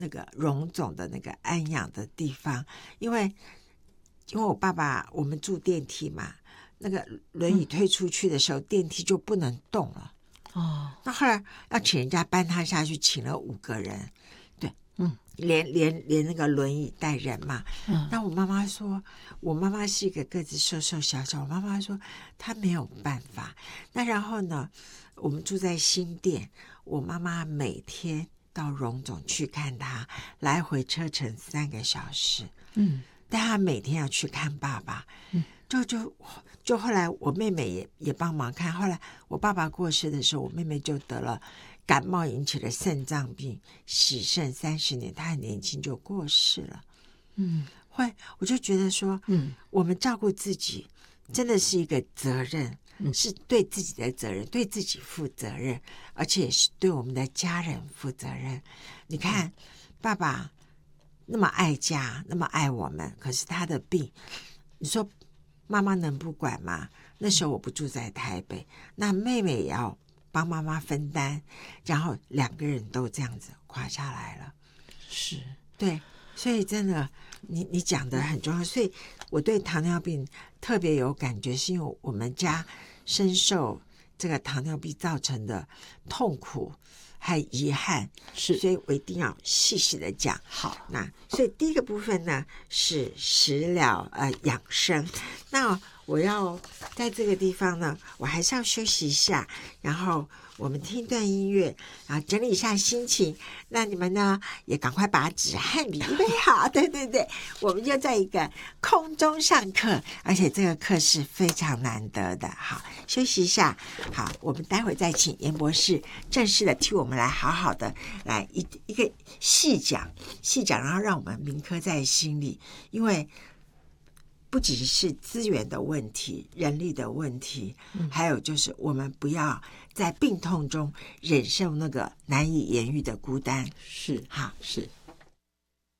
那个荣总的那个安养的地方，因为我爸爸我们住电梯嘛，那个轮椅推出去的时候，电梯就不能动了。那后来要请人家搬他下去，请了5个人，对，连那个轮椅带人嘛。那我妈妈说，我妈妈是一个个子瘦瘦小小，我妈妈说她没有办法。那然后呢，我们住在新店，我妈妈每天到荣总去看他，来回车程3个小时。但他每天要去看爸爸。就后来我妹妹也帮忙看。后来我爸爸过世的时候，我妹妹就得了感冒引起的肾脏病，洗肾30年，她很年轻就过世了。我就觉得说，我们照顾自己真的是一个责任，是对自己的责任，对自己负责任，而且也是对我们的家人负责任。你看，爸爸那么爱家，那么爱我们，可是他的病，你说妈妈能不管吗？那时候我不住在台北，那妹妹也要帮妈妈分担，然后2个人都这样子垮下来了。 是， 对，所以真的你讲的很重要。所以我对糖尿病特别有感觉，是因为我们家深受这个糖尿病造成的痛苦还有遗憾， 是， 所以我一定要细细的讲。 好， 那所以第一个部分呢是食疗养生。那我要在这个地方呢，我还是要休息一下，然后我们听一段音乐，然后整理一下心情。那你们呢也赶快把纸和笔预备好。对对对，我们就在一个空中上课，而且这个课是非常难得的。好，休息一下。好，我们待会再请严博士正式的替我们来好好的来一个细讲，然后让我们铭刻在心里。因为不仅是资源的问题，人力的问题，还有就是我们不要在病痛中忍受那个难以言喻的孤单。 是， 好， 是。